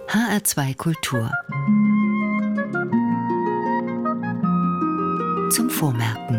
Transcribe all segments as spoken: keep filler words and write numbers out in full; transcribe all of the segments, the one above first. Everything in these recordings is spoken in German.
H R zwei Kultur. Zum Vormerken.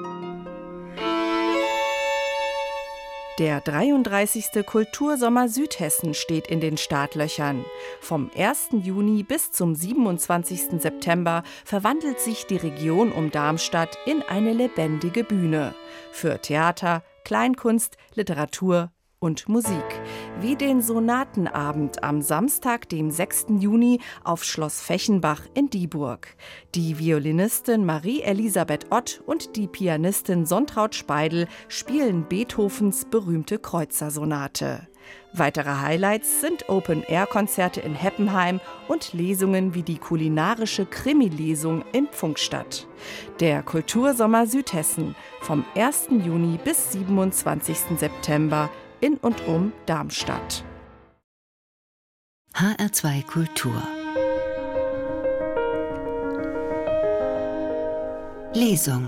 Der dreiunddreißigste Kultursommer Südhessen steht in den Startlöchern. Vom ersten Juni bis zum siebenundzwanzigsten September verwandelt sich die Region um Darmstadt in eine lebendige Bühne. Für Theater, Kleinkunst, Literatur und Musik. Wie den Sonatenabend am Samstag, dem sechsten Juni auf Schloss Fechenbach in Dieburg. Die Violinistin Marie-Elisabeth Ott und die Pianistin Sontraud Speidel spielen Beethovens berühmte Kreuzersonate. Weitere Highlights sind Open-Air-Konzerte in Heppenheim und Lesungen wie die kulinarische Krimi-Lesung in Pfungstadt. Der Kultursommer Südhessen vom ersten Juni bis siebenundzwanzigsten September in und um Darmstadt. H R zwei Kultur. Lesung.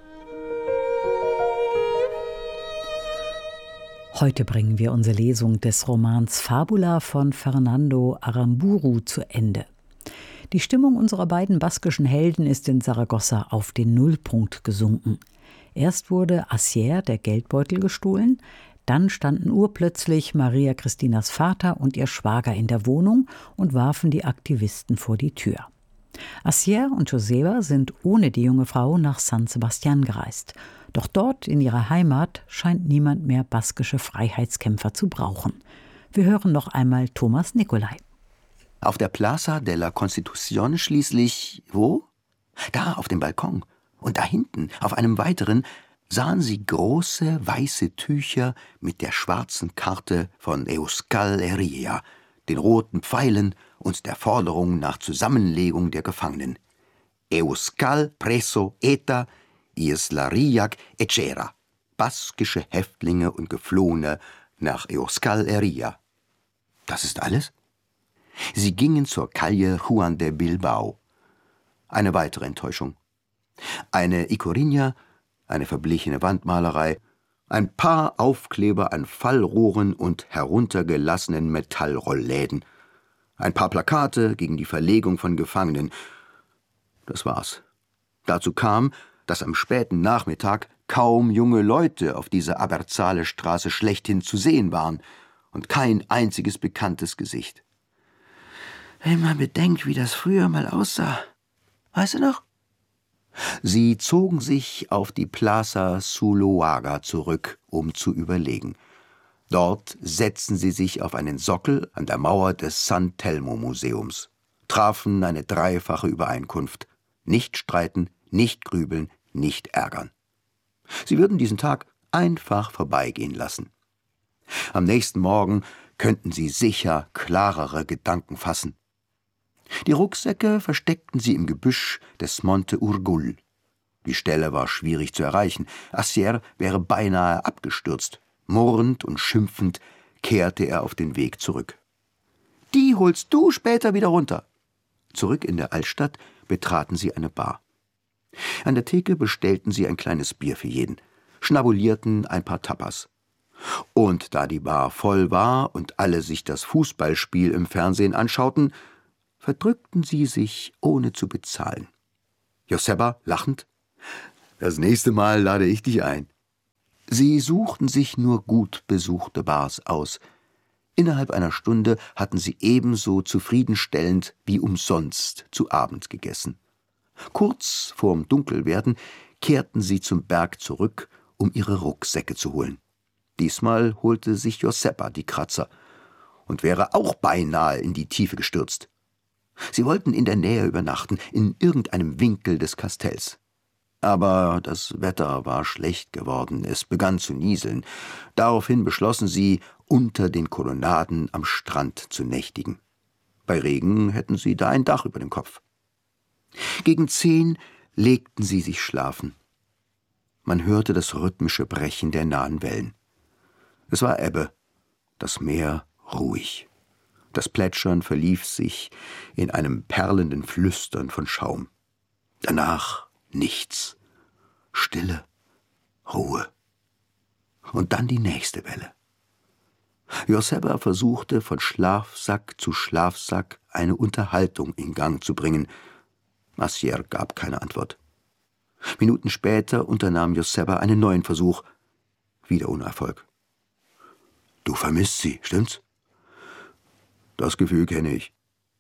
Heute bringen wir unsere Lesung des Romans Fabula von Fernando Aramburu zu Ende. Die Stimmung unserer beiden baskischen Helden ist in Saragossa auf den Nullpunkt gesunken. Erst wurde Asier der Geldbeutel gestohlen, dann standen urplötzlich Maria Christinas Vater und ihr Schwager in der Wohnung und warfen die Aktivisten vor die Tür. Asier und Joseba sind ohne die junge Frau nach San Sebastian gereist. Doch dort, in ihrer Heimat, scheint niemand mehr baskische Freiheitskämpfer zu brauchen. Wir hören noch einmal Thomas Nicolai. Auf der Plaza de la Constitución schließlich, wo? Da, auf dem Balkon. Und da hinten, auf einem weiteren, sahen sie große weiße Tücher mit der schwarzen Karte von Euskal Herria, den roten Pfeilen und der Forderung nach Zusammenlegung der Gefangenen. Euskal preso eta Islariak etcera. Baskische Häftlinge und Geflohene nach Euskal Herria. Das ist alles? Sie gingen zur Calle Juan de Bilbao. Eine weitere Enttäuschung. Eine Icorinha, eine verblichene Wandmalerei, ein paar Aufkleber an Fallrohren und heruntergelassenen Metallrollläden, ein paar Plakate gegen die Verlegung von Gefangenen. Das war's. Dazu kam, dass am späten Nachmittag kaum junge Leute auf dieser Aberzale-Straße schlechthin zu sehen waren und kein einziges bekanntes Gesicht. Wenn man bedenkt, wie das früher mal aussah. Weißt du noch? Sie zogen sich auf die Plaza Zuloaga zurück, um zu überlegen. Dort setzten sie sich auf einen Sockel an der Mauer des San Telmo-Museums, trafen eine dreifache Übereinkunft: nicht streiten, nicht grübeln, nicht ärgern. Sie würden diesen Tag einfach vorbeigehen lassen. Am nächsten Morgen könnten sie sicher klarere Gedanken fassen. Die Rucksäcke versteckten sie im Gebüsch des Monte Urgul. Die Stelle war schwierig zu erreichen. Asier wäre beinahe abgestürzt. Murrend und schimpfend kehrte er auf den Weg zurück. »Die holst du später wieder runter!« Zurück in der Altstadt betraten sie eine Bar. An der Theke bestellten sie ein kleines Bier für jeden, schnabulierten ein paar Tapas. Und da die Bar voll war und alle sich das Fußballspiel im Fernsehen anschauten, verdrückten sie sich, ohne zu bezahlen. Joseba lachend: »Das nächste Mal lade ich dich ein.« Sie suchten sich nur gut besuchte Bars aus. Innerhalb einer Stunde hatten sie ebenso zufriedenstellend wie umsonst zu Abend gegessen. Kurz vorm Dunkelwerden kehrten sie zum Berg zurück, um ihre Rucksäcke zu holen. Diesmal holte sich Joseba die Kratzer und wäre auch beinahe in die Tiefe gestürzt. Sie wollten in der Nähe übernachten, in irgendeinem Winkel des Kastells. Aber das Wetter war schlecht geworden, es begann zu nieseln. Daraufhin beschlossen sie, unter den Kolonnaden am Strand zu nächtigen. Bei Regen hätten sie da ein Dach über dem Kopf. Gegen zehn legten sie sich schlafen. Man hörte das rhythmische Brechen der nahen Wellen. Es war Ebbe, das Meer ruhig. Das Plätschern verlief sich in einem perlenden Flüstern von Schaum. Danach nichts. Stille, Ruhe. Und dann die nächste Welle. Joseba versuchte, von Schlafsack zu Schlafsack eine Unterhaltung in Gang zu bringen. Assier gab keine Antwort. Minuten später unternahm Joseba einen neuen Versuch. Wieder ohne Erfolg. »Du vermisst sie, stimmt's?« »Das Gefühl kenne ich.«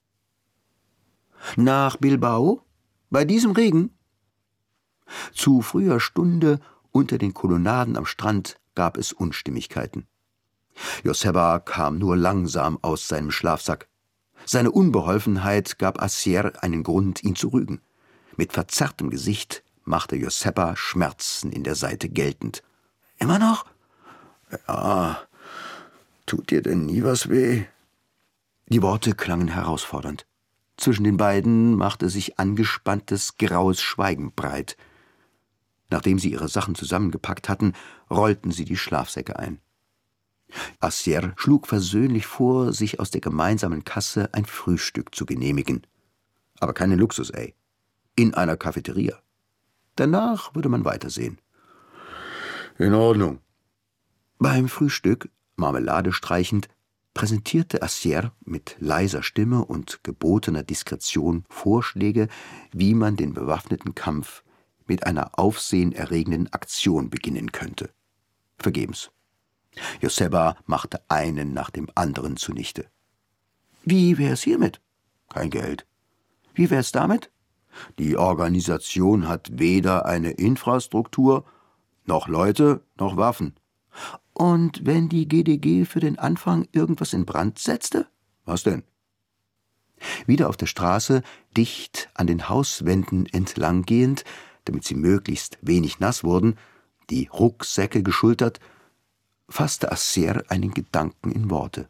»Nach Bilbao? Bei diesem Regen?« Zu früher Stunde unter den Kolonnaden am Strand gab es Unstimmigkeiten. Joseba kam nur langsam aus seinem Schlafsack. Seine Unbeholfenheit gab Assier einen Grund, ihn zu rügen. Mit verzerrtem Gesicht machte Joseba Schmerzen in der Seite geltend. »Immer noch?« »Ja. Tut dir denn nie was weh?« Die Worte klangen herausfordernd. Zwischen den beiden machte sich angespanntes, graues Schweigen breit. Nachdem sie ihre Sachen zusammengepackt hatten, rollten sie die Schlafsäcke ein. Assier schlug versöhnlich vor, sich aus der gemeinsamen Kasse ein Frühstück zu genehmigen. Aber keinen Luxus, ey. In einer Cafeteria. Danach würde man weitersehen. »In Ordnung.« Beim Frühstück, Marmelade streichend, präsentierte Assier mit leiser Stimme und gebotener Diskretion Vorschläge, wie man den bewaffneten Kampf mit einer aufsehenerregenden Aktion beginnen könnte. Vergebens. Joseba machte einen nach dem anderen zunichte. »Wie wär's hiermit?« »Kein Geld.« »Wie wär's damit?« »Die Organisation hat weder eine Infrastruktur, noch Leute, noch Waffen.« »Und wenn die G D G für den Anfang irgendwas in Brand setzte?« »Was denn?« Wieder auf der Straße, dicht an den Hauswänden entlanggehend, damit sie möglichst wenig nass wurden, die Rucksäcke geschultert, fasste Assier einen Gedanken in Worte.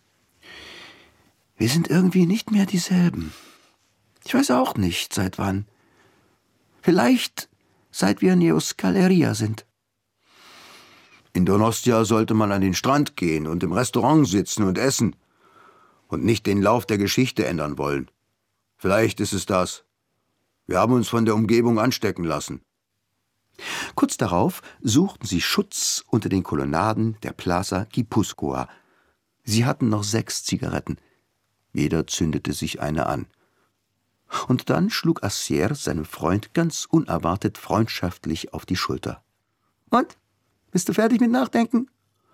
»Wir sind irgendwie nicht mehr dieselben. Ich weiß auch nicht, seit wann. Vielleicht, seit wir Neoscaleria sind.« »In Donostia sollte man an den Strand gehen und im Restaurant sitzen und essen und nicht den Lauf der Geschichte ändern wollen. Vielleicht ist es das. Wir haben uns von der Umgebung anstecken lassen.« Kurz darauf suchten sie Schutz unter den Kolonnaden der Plaza Gipuzkoa. Sie hatten noch sechs Zigaretten. Jeder zündete sich eine an. Und dann schlug Assier seinem Freund ganz unerwartet freundschaftlich auf die Schulter. »Und? Bist du fertig mit Nachdenken?«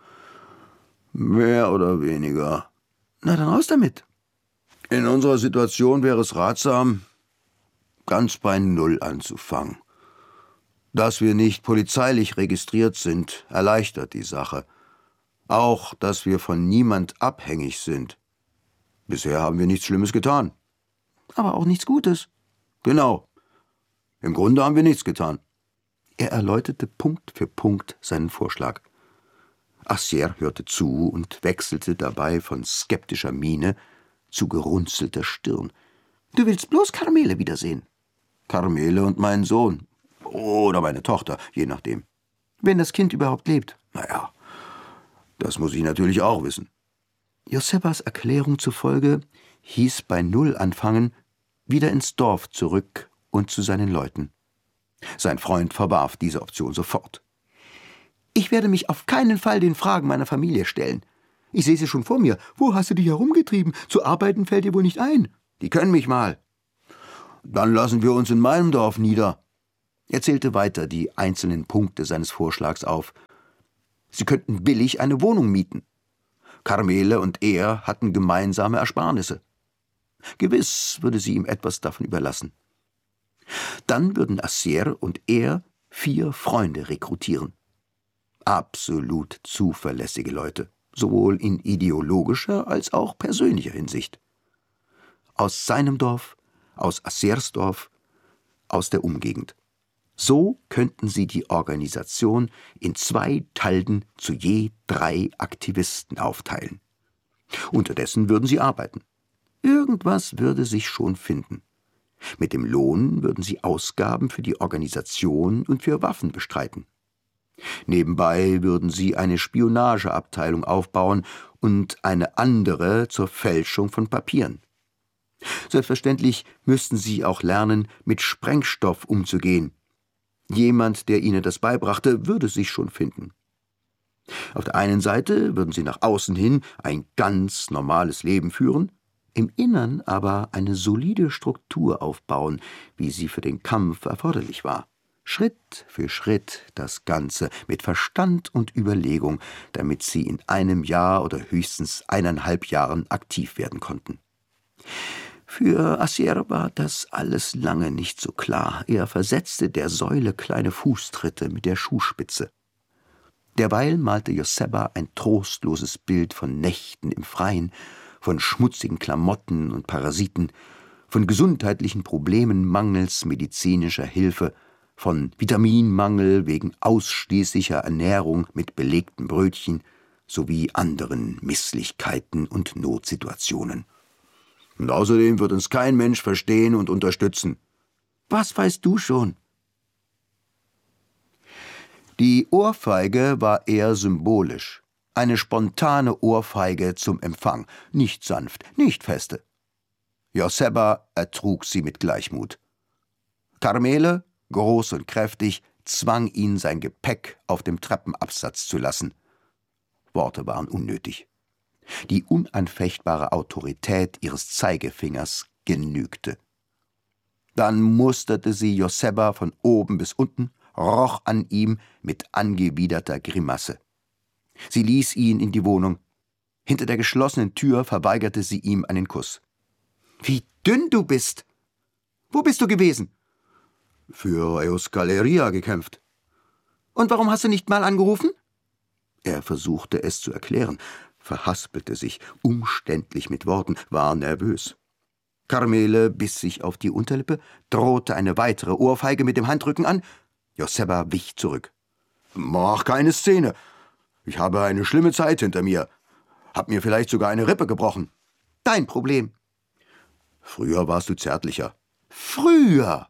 »Mehr oder weniger.« »Na, dann raus damit.« »In unserer Situation wäre es ratsam, ganz bei Null anzufangen. Dass wir nicht polizeilich registriert sind, erleichtert die Sache. Auch, dass wir von niemand abhängig sind. Bisher haben wir nichts Schlimmes getan.« »Aber auch nichts Gutes.« »Genau. Im Grunde haben wir nichts getan.« Er erläuterte Punkt für Punkt seinen Vorschlag. Assier hörte zu und wechselte dabei von skeptischer Miene zu gerunzelter Stirn. »Du willst bloß Carmele wiedersehen?« »Carmele und meinen Sohn. Oder meine Tochter, je nachdem.« »Wenn das Kind überhaupt lebt?« »Naja, das muss ich natürlich auch wissen.« Josebas Erklärung zufolge hieß bei Null anfangen, wieder ins Dorf zurück und zu seinen Leuten. Sein Freund verwarf diese Option sofort. »Ich werde mich auf keinen Fall den Fragen meiner Familie stellen. Ich sehe sie schon vor mir. Wo hast du dich herumgetrieben? Zu arbeiten fällt dir wohl nicht ein. Die können mich mal.« »Dann lassen wir uns in meinem Dorf nieder.« Er zählte weiter die einzelnen Punkte seines Vorschlags auf. Sie könnten billig eine Wohnung mieten. Carmele und er hatten gemeinsame Ersparnisse. Gewiss würde sie ihm etwas davon überlassen. Dann würden Assier und er vier Freunde rekrutieren. Absolut zuverlässige Leute, sowohl in ideologischer als auch persönlicher Hinsicht. Aus seinem Dorf, aus Assiers Dorf, aus der Umgegend. So könnten sie die Organisation in zwei Talden zu je drei Aktivisten aufteilen. Unterdessen würden sie arbeiten. Irgendwas würde sich schon finden. Mit dem Lohn würden sie Ausgaben für die Organisation und für Waffen bestreiten. Nebenbei würden sie eine Spionageabteilung aufbauen und eine andere zur Fälschung von Papieren. Selbstverständlich müssten sie auch lernen, mit Sprengstoff umzugehen. Jemand, der ihnen das beibrachte, würde sich schon finden. Auf der einen Seite würden sie nach außen hin ein ganz normales Leben führen, im Innern aber eine solide Struktur aufbauen, wie sie für den Kampf erforderlich war. Schritt für Schritt das Ganze, mit Verstand und Überlegung, damit sie in einem Jahr oder höchstens eineinhalb Jahren aktiv werden konnten. Für Assier war das alles lange nicht so klar. Er versetzte der Säule kleine Fußtritte mit der Schuhspitze. Derweil malte Joseba ein trostloses Bild von Nächten im Freien, von schmutzigen Klamotten und Parasiten, von gesundheitlichen Problemen mangels medizinischer Hilfe, von Vitaminmangel wegen ausschließlicher Ernährung mit belegten Brötchen sowie anderen Misslichkeiten und Notsituationen. Und außerdem wird uns kein Mensch verstehen und unterstützen. Was weißt du schon? Die Ohrfeige war eher symbolisch. Eine spontane Ohrfeige zum Empfang, nicht sanft, nicht feste. Joseba ertrug sie mit Gleichmut. Carmele, groß und kräftig, zwang ihn, sein Gepäck auf dem Treppenabsatz zu lassen. Worte waren unnötig. Die unanfechtbare Autorität ihres Zeigefingers genügte. Dann musterte sie Joseba von oben bis unten, roch an ihm mit angewiderter Grimasse. Sie ließ ihn in die Wohnung. Hinter der geschlossenen Tür verweigerte sie ihm einen Kuss. »Wie dünn du bist! Wo bist du gewesen?« »Für Euskaleria gekämpft.« »Und warum hast du nicht mal angerufen?« Er versuchte es zu erklären, verhaspelte sich, umständlich mit Worten, war nervös. Carmele biss sich auf die Unterlippe, drohte eine weitere Ohrfeige mit dem Handrücken an. Joseba wich zurück. »Mach keine Szene. Ich habe eine schlimme Zeit hinter mir. Hab mir vielleicht sogar eine Rippe gebrochen.« »Dein Problem.« »Früher warst du zärtlicher.« »Früher!«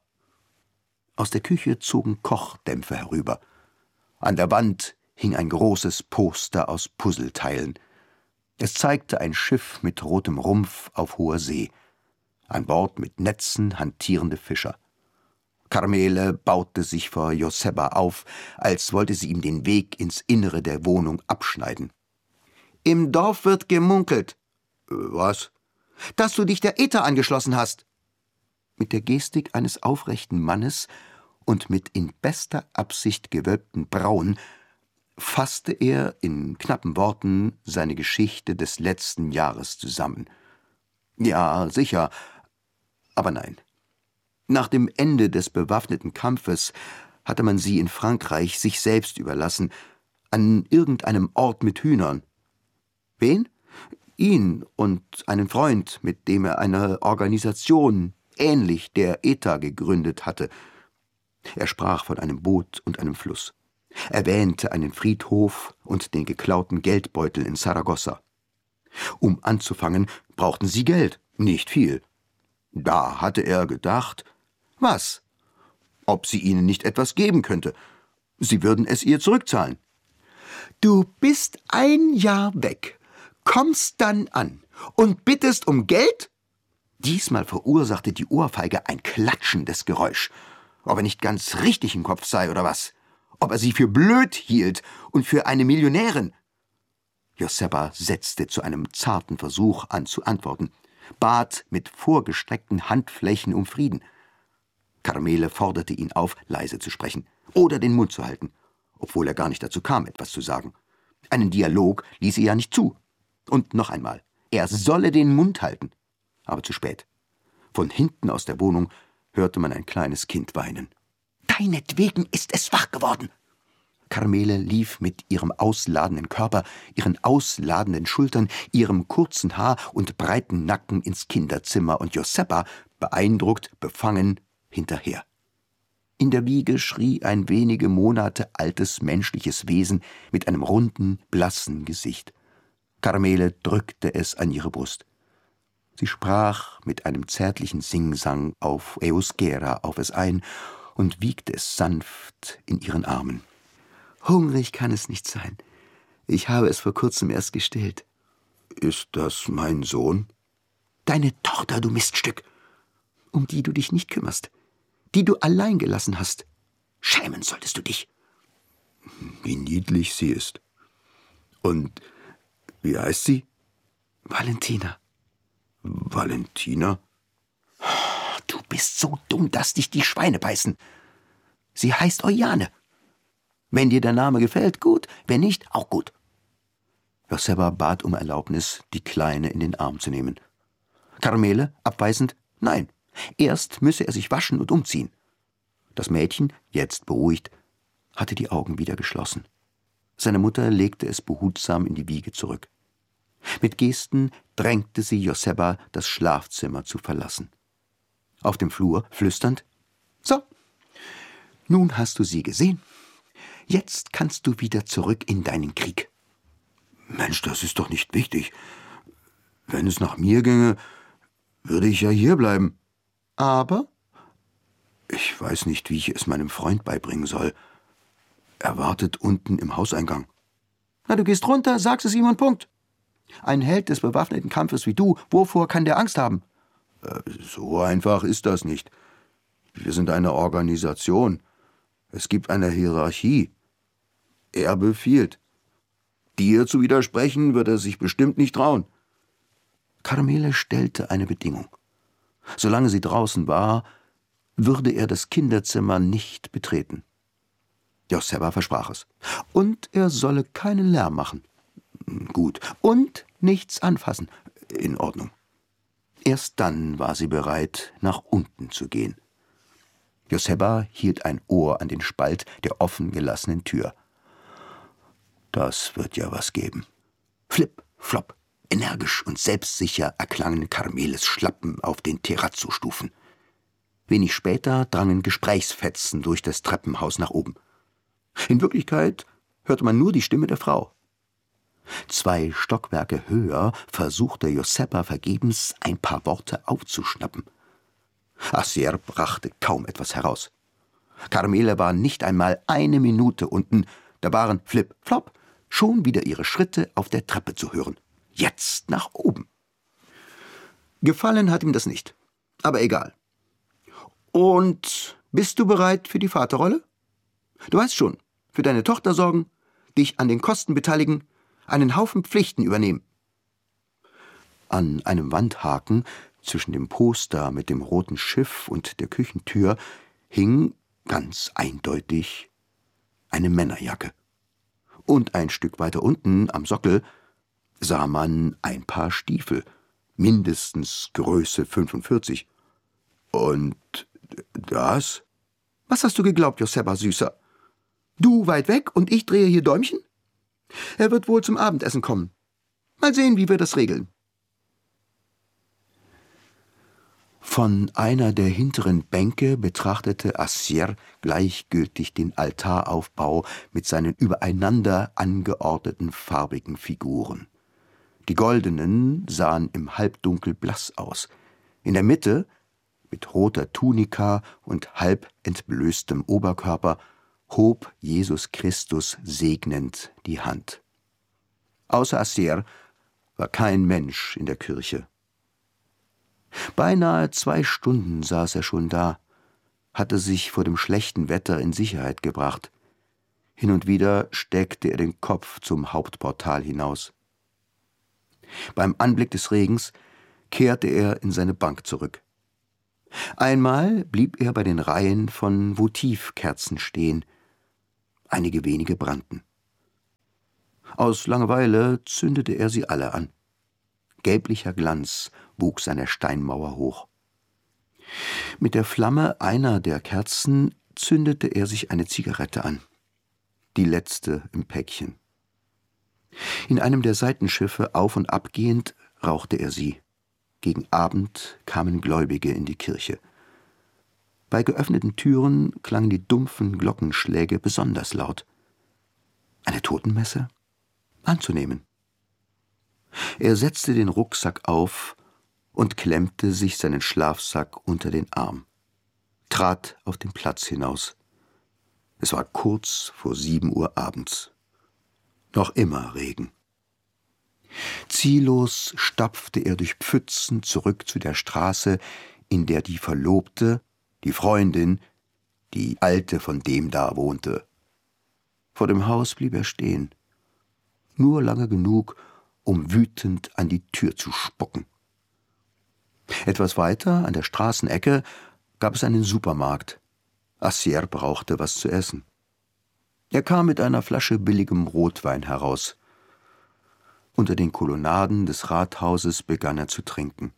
Aus der Küche zogen Kochdämpfe herüber. An der Wand hing ein großes Poster aus Puzzleteilen. Es zeigte ein Schiff mit rotem Rumpf auf hoher See. An Bord mit Netzen hantierende Fischer. Carmele baute sich vor Joseba auf, als wollte sie ihm den Weg ins Innere der Wohnung abschneiden. »Im Dorf wird gemunkelt.« Äh, »Was?« »Dass du dich der ETA angeschlossen hast.« Mit der Gestik eines aufrechten Mannes und mit in bester Absicht gewölbten Brauen fasste er in knappen Worten seine Geschichte des letzten Jahres zusammen. Ja, sicher, aber nein. Nach dem Ende des bewaffneten Kampfes hatte man sie in Frankreich sich selbst überlassen, an irgendeinem Ort mit Hühnern. Wen? Ihn und einen Freund, mit dem er eine Organisation ähnlich der ETA gegründet hatte. Er sprach von einem Boot und einem Fluss, erwähnte einen Friedhof und den geklauten Geldbeutel in Saragossa. Um anzufangen, brauchten sie Geld, nicht viel. Da hatte er gedacht, was? Ob sie ihnen nicht etwas geben könnte. Sie würden es ihr zurückzahlen. »Du bist ein Jahr weg, kommst dann an und bittest um Geld?« Diesmal verursachte die Ohrfeige ein klatschendes Geräusch. Ob er nicht ganz richtig im Kopf sei oder was? Ob er sie für blöd hielt und für eine Millionärin? Joseba setzte zu einem zarten Versuch an zu antworten, bat mit vorgestreckten Handflächen um Frieden. Carmele forderte ihn auf, leise zu sprechen oder den Mund zu halten, obwohl er gar nicht dazu kam, etwas zu sagen. Einen Dialog ließ sie ja nicht zu. Und noch einmal, er solle den Mund halten. Aber zu spät. Von hinten aus der Wohnung hörte man ein kleines Kind weinen. »Deinetwegen ist es wach geworden!« Carmele lief mit ihrem ausladenden Körper, ihren ausladenden Schultern, ihrem kurzen Haar und breiten Nacken ins Kinderzimmer und Joseba, beeindruckt, befangen, hinterher. In der Wiege schrie ein wenige Monate altes menschliches Wesen mit einem runden, blassen Gesicht. Carmele drückte es an ihre Brust. Sie sprach mit einem zärtlichen Singsang auf Euskera auf es ein und wiegte es sanft in ihren Armen. »Hungrig kann es nicht sein. Ich habe es vor kurzem erst gestillt.« »Ist das mein Sohn?« »Deine Tochter, du Miststück, um die du dich nicht kümmerst, die du allein gelassen hast. Schämen solltest du dich.« »Wie niedlich sie ist. Und wie heißt sie?« »Valentina.« Valentina? Du bist so dumm, dass dich die Schweine beißen. Sie heißt Eujane. Wenn dir der Name gefällt, gut. Wenn nicht, auch gut. Joseba bat um Erlaubnis, die Kleine in den Arm zu nehmen. Carmele, abweisend, nein. Erst müsse er sich waschen und umziehen. Das Mädchen, jetzt beruhigt, hatte die Augen wieder geschlossen. Seine Mutter legte es behutsam in die Wiege zurück. Mit Gesten drängte sie Joseba, das Schlafzimmer zu verlassen. Auf dem Flur flüsternd: »So, nun hast du sie gesehen. Jetzt kannst du wieder zurück in deinen Krieg.« »Mensch, das ist doch nicht wichtig. Wenn es nach mir ginge, würde ich ja hier bleiben. Aber ich weiß nicht, wie ich es meinem Freund beibringen soll. Er wartet unten im Hauseingang.« »Na, du gehst runter, sagst es ihm und Punkt. Ein Held des bewaffneten Kampfes wie du, wovor kann der Angst haben?« Äh, »So einfach ist das nicht. Wir sind eine Organisation. Es gibt eine Hierarchie. Er befiehlt. Dir zu widersprechen, wird er sich bestimmt nicht trauen.« Carmele stellte eine Bedingung. Solange sie draußen war, würde er das Kinderzimmer nicht betreten. Joseba versprach es. Und er solle keinen Lärm machen. Gut. Und nichts anfassen. In Ordnung. Erst dann war sie bereit, nach unten zu gehen. Joseba hielt ein Ohr an den Spalt der offen gelassenen Tür. Das wird ja was geben. Flip, flop, energisch und selbstsicher erklangen Carmeles Schlappen auf den Terrazzo-Stufen. Wenig später drangen Gesprächsfetzen durch das Treppenhaus nach oben. In Wirklichkeit hörte man nur die Stimme der Frau. Zwei Stockwerke höher versuchte Joseba vergebens, ein paar Worte aufzuschnappen. Assier brachte kaum etwas heraus. Carmele war nicht einmal eine Minute unten, da waren Flip, Flop schon wieder ihre Schritte auf der Treppe zu hören. Jetzt nach oben. Gefallen hat ihm das nicht, aber egal. »Und bist du bereit für die Vaterrolle? Du weißt schon, für deine Tochter sorgen, dich an den Kosten beteiligen, einen Haufen Pflichten übernehmen.« An einem Wandhaken zwischen dem Poster mit dem roten Schiff und der Küchentür hing ganz eindeutig eine Männerjacke. Und ein Stück weiter unten am Sockel sah man ein Paar Stiefel, mindestens Größe fünfundvierzig. Und das? Was hast du geglaubt, Joseba, Süßer? Du weit weg und ich drehe hier Däumchen? Er wird wohl zum Abendessen kommen. Mal sehen, wie wir das regeln. Von einer der hinteren Bänke betrachtete Assier gleichgültig den Altaraufbau mit seinen übereinander angeordneten farbigen Figuren. Die goldenen sahen im Halbdunkel blass aus. In der Mitte, mit roter Tunika und halb entblößtem Oberkörper, hob Jesus Christus segnend die Hand. Außer Assier war kein Mensch in der Kirche. Beinahe zwei Stunden saß er schon da, hatte sich vor dem schlechten Wetter in Sicherheit gebracht. Hin und wieder steckte er den Kopf zum Hauptportal hinaus. Beim Anblick des Regens kehrte er in seine Bank zurück. Einmal blieb er bei den Reihen von Votivkerzen stehen. Einige wenige brannten. Aus Langeweile zündete er sie alle an. Gelblicher Glanz wuchs seiner Steinmauer hoch. Mit der Flamme einer der Kerzen zündete er sich eine Zigarette an. Die letzte im Päckchen. In einem der Seitenschiffe auf und ab gehend rauchte er sie. Gegen Abend kamen Gläubige in die Kirche. Bei geöffneten Türen klangen die dumpfen Glockenschläge besonders laut. Eine Totenmesse? Anzunehmen. Er setzte den Rucksack auf und klemmte sich seinen Schlafsack unter den Arm, trat auf den Platz hinaus. Es war kurz vor sieben Uhr abends. Noch immer Regen. Ziellos stapfte er durch Pfützen zurück zu der Straße, in der die Verlobte, die Freundin, die Alte von dem da wohnte. Vor dem Haus blieb er stehen, nur lange genug, um wütend an die Tür zu spucken. Etwas weiter, an der Straßenecke, gab es einen Supermarkt. Assier brauchte was zu essen. Er kam mit einer Flasche billigem Rotwein heraus. Unter den Kolonnaden des Rathauses begann er zu trinken.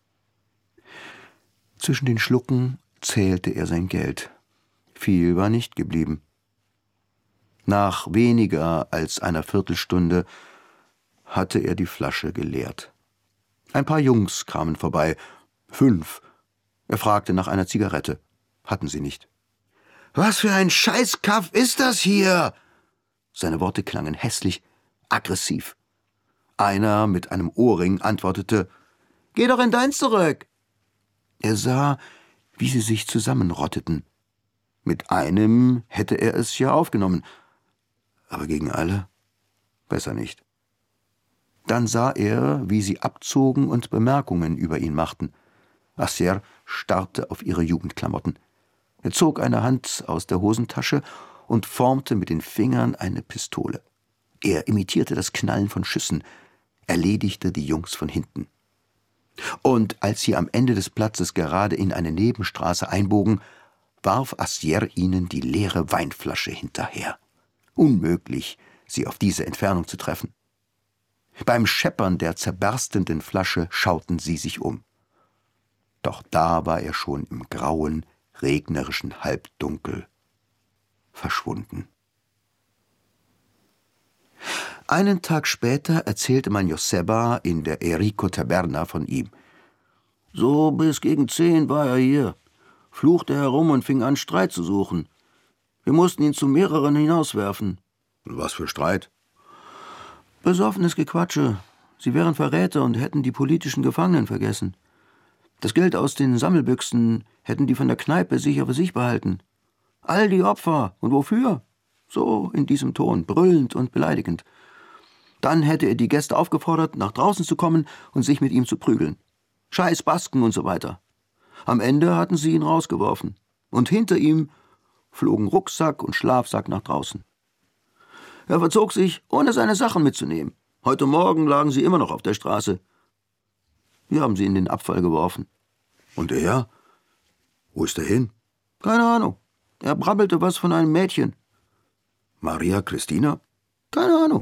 Zwischen den Schlucken zählte er sein Geld. Viel war nicht geblieben. Nach weniger als einer Viertelstunde hatte er die Flasche geleert. Ein paar Jungs kamen vorbei. Fünf. Er fragte nach einer Zigarette. Hatten sie nicht. »Was für ein Scheißkaff ist das hier?« Seine Worte klangen hässlich, aggressiv. Einer mit einem Ohrring antwortete, »Geh doch in deins zurück!« Er sah, wie sie sich zusammenrotteten. Mit einem hätte er es ja aufgenommen, aber gegen alle besser nicht. Dann sah er, wie sie abzogen und Bemerkungen über ihn machten. Assier starrte auf ihre Jugendklamotten. Er zog eine Hand aus der Hosentasche und formte mit den Fingern eine Pistole. Er imitierte das Knallen von Schüssen, erledigte die Jungs von hinten. Und als sie am Ende des Platzes gerade in eine Nebenstraße einbogen, warf Assier ihnen die leere Weinflasche hinterher. Unmöglich, sie auf diese Entfernung zu treffen. Beim Scheppern der zerberstenden Flasche schauten sie sich um. Doch da war er schon im grauen, regnerischen Halbdunkel verschwunden. Einen Tag später erzählte man Joseba in der Enrico Taberna von ihm. »So bis gegen zehn war er hier, fluchte herum und fing an, Streit zu suchen. Wir mussten ihn zu mehreren hinauswerfen.« »Was für Streit?« »Besoffenes Gequatsche. Sie wären Verräter und hätten die politischen Gefangenen vergessen. Das Geld aus den Sammelbüchsen hätten die von der Kneipe sicher für sich behalten. All die Opfer. Und wofür?« So in diesem Ton, brüllend und beleidigend. Dann hätte er die Gäste aufgefordert, nach draußen zu kommen und sich mit ihm zu prügeln. Scheiß Basken und so weiter. Am Ende hatten sie ihn rausgeworfen. Und hinter ihm flogen Rucksack und Schlafsack nach draußen. Er verzog sich, ohne seine Sachen mitzunehmen. Heute Morgen lagen sie immer noch auf der Straße. Wir haben sie in den Abfall geworfen. Und er? Wo ist er hin? Keine Ahnung. Er brabbelte was von einem Mädchen. Maria Christina? Keine Ahnung.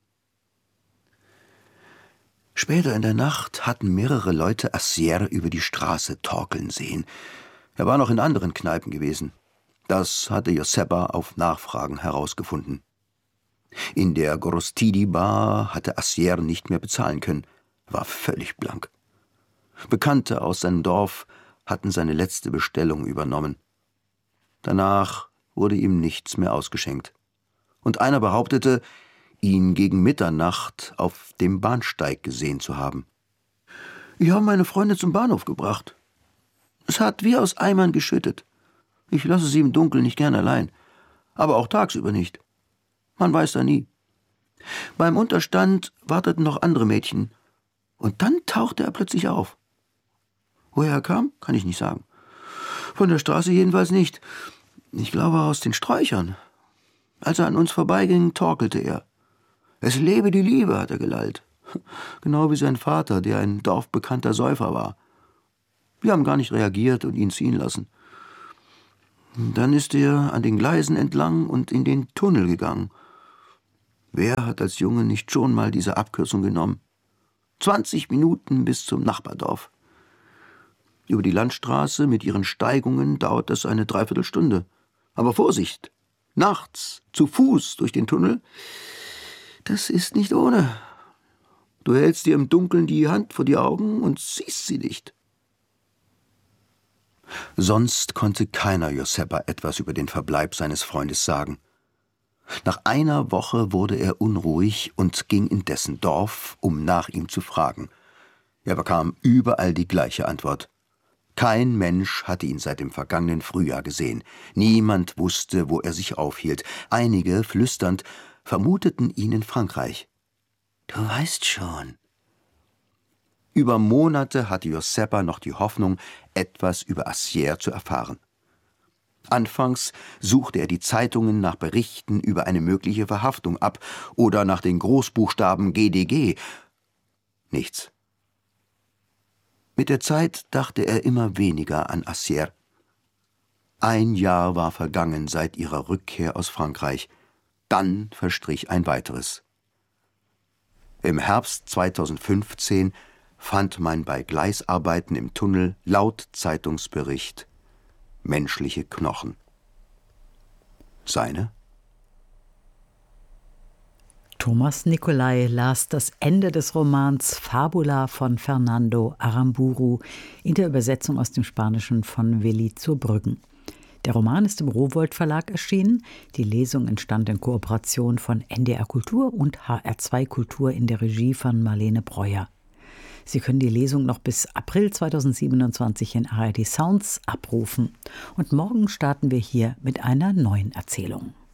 Später in der Nacht hatten mehrere Leute Assier über die Straße torkeln sehen. Er war noch in anderen Kneipen gewesen. Das hatte Joseba auf Nachfragen herausgefunden. In der Gorostidi-Bar hatte Assier nicht mehr bezahlen können, war völlig blank. Bekannte aus seinem Dorf hatten seine letzte Bestellung übernommen. Danach wurde ihm nichts mehr ausgeschenkt. Und einer behauptete, ihn gegen Mitternacht auf dem Bahnsteig gesehen zu haben. »Ich habe meine Freunde zum Bahnhof gebracht. Es hat wie aus Eimern geschüttet. Ich lasse sie im Dunkeln nicht gern allein, aber auch tagsüber nicht. Man weiß da nie. Beim Unterstand warteten noch andere Mädchen, und dann tauchte er plötzlich auf. Woher er kam, kann ich nicht sagen. Von der Straße jedenfalls nicht. Ich glaube aus den Sträuchern. Als er an uns vorbeiging, torkelte er. »Es lebe die Liebe«, hat er gelallt. Genau wie sein Vater, der ein dorfbekannter Säufer war. Wir haben gar nicht reagiert und ihn ziehen lassen. Dann ist er an den Gleisen entlang und in den Tunnel gegangen. Wer hat als Junge nicht schon mal diese Abkürzung genommen? Zwanzig Minuten bis zum Nachbardorf. Über die Landstraße mit ihren Steigungen dauert das eine Dreiviertelstunde. Aber Vorsicht! Nachts, zu Fuß durch den Tunnel, das ist nicht ohne. Du hältst dir im Dunkeln die Hand vor die Augen und siehst sie nicht. Sonst konnte keiner Joseba etwas über den Verbleib seines Freundes sagen. Nach einer Woche wurde er unruhig und ging in dessen Dorf, um nach ihm zu fragen. Er bekam überall die gleiche Antwort. Kein Mensch hatte ihn seit dem vergangenen Frühjahr gesehen. Niemand wusste, wo er sich aufhielt. Einige, flüsternd, vermuteten ihn in Frankreich. »Du weißt schon.« Über Monate hatte Joseba noch die Hoffnung, etwas über Assier zu erfahren. Anfangs suchte er die Zeitungen nach Berichten über eine mögliche Verhaftung ab oder nach den Großbuchstaben G D G. Nichts. Mit der Zeit dachte er immer weniger an Assier. Ein Jahr war vergangen seit ihrer Rückkehr aus Frankreich. Dann verstrich ein weiteres. Im Herbst zweitausendfünfzehn fand man bei Gleisarbeiten im Tunnel laut Zeitungsbericht menschliche Knochen. Seine? Thomas Nicolai las das Ende des Romans Fabula von Fernando Aramburu in der Übersetzung aus dem Spanischen von Willi zur Brüggen. Der Roman ist im Rowohlt Verlag erschienen. Die Lesung entstand in Kooperation von N D R Kultur und H R zwei Kultur in der Regie von Marlene Breuer. Sie können die Lesung noch bis April zweitausendsiebenundzwanzig in A R D Sounds abrufen. Und morgen starten wir hier mit einer neuen Erzählung.